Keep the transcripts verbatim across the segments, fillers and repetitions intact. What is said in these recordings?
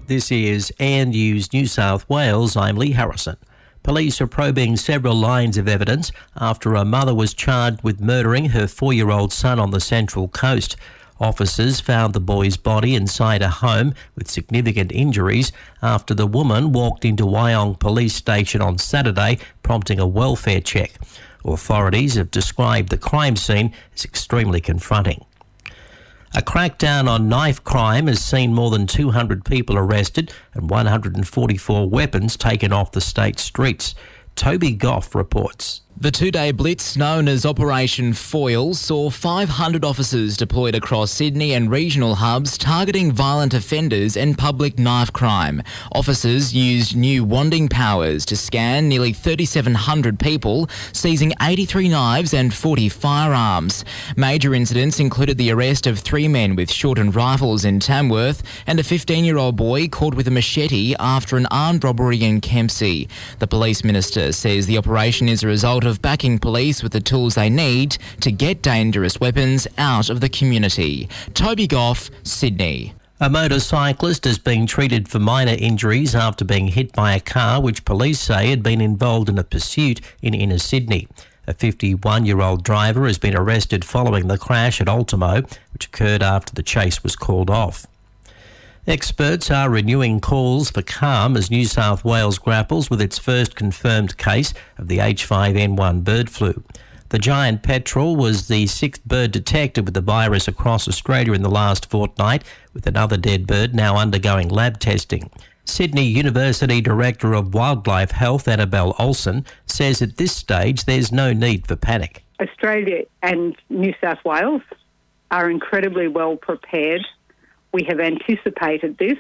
This is Air News New South Wales. I'm Lee Harrison. Police are probing several lines of evidence after a mother was charged with murdering her four-year-old son on the Central Coast. Officers found the boy's body inside a home with significant injuries after the woman walked into Wyong Police Station on Saturday, prompting a welfare check. Authorities have described the crime scene as extremely confronting. A crackdown on knife crime has seen more than two hundred people arrested and one hundred forty-four weapons taken off the state streets. Toby Goff reports. The two-day blitz known as Operation Foil saw five hundred officers deployed across Sydney and regional hubs targeting violent offenders and public knife crime. Officers used new wanding powers to scan nearly thirty-seven hundred people, seizing eighty-three knives and forty firearms. Major incidents included the arrest of three men with shortened rifles in Tamworth and a fifteen-year-old boy caught with a machete after an armed robbery in Kempsey. The police minister says the operation is a result of backing police with the tools they need to get dangerous weapons out of the community. Toby Goff, Sydney. A motorcyclist is being treated for minor injuries after being hit by a car which police say had been involved in a pursuit in inner Sydney. A fifty-one-year-old driver has been arrested following the crash at Ultimo, which occurred after the chase was called off. Experts are renewing calls for calm as New South Wales grapples with its first confirmed case of the H five N one bird flu. The giant petrel was the sixth bird detected with the virus across Australia in the last fortnight, with another dead bird now undergoing lab testing. Sydney University Director of Wildlife Health, Annabelle Olsen, says at this stage there's no need for panic. Australia and New South Wales are incredibly well prepared. We have anticipated this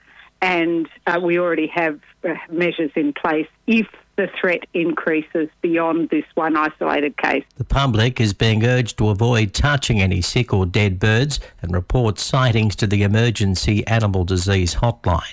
and uh, we already have uh, measures in place if the threat increases beyond this one isolated case. The public is being urged to avoid touching any sick or dead birds and report sightings to the Emergency Animal Disease Hotline.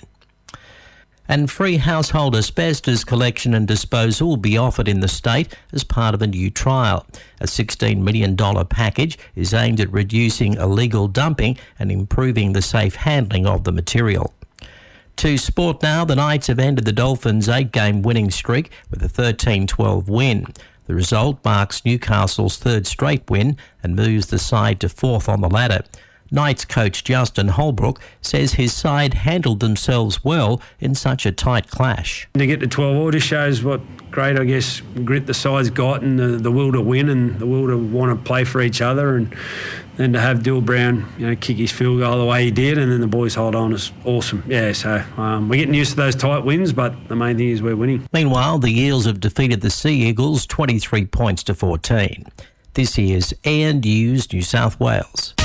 And free household asbestos collection and disposal will be offered in the state as part of a new trial. A sixteen million dollars package is aimed at reducing illegal dumping and improving the safe handling of the material. To sport now, the Knights have ended the Dolphins' eight-game winning streak with a thirteen twelve win. The result marks Newcastle's third straight win and moves the side to fourth on the ladder. Knights coach Justin Holbrook says his side handled themselves well in such a tight clash. To get to twelve all just shows what great, I guess, grit the side's got and the, the will to win and the will to want to play for each other, and then to have Dill Brown, you know, kick his field goal the way he did and then the boys hold on is awesome. Yeah, so um, we're getting used to those tight wins, but the main thing is we're winning. Meanwhile, the Eels have defeated the Sea Eagles twenty-three points to fourteen. This is Air News New South Wales.